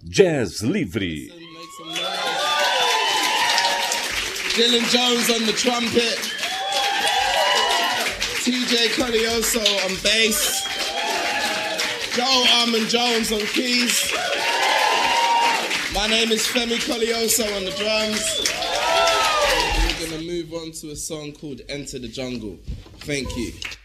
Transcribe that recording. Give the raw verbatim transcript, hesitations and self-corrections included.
Jazz Livre. Dylan Jones on the trumpet. T J Colioso on bass. Joel Armand Jones on keys. My name is Femi Colioso on the drums. We're going to move on to a song called Enter the Jungle. Thank you.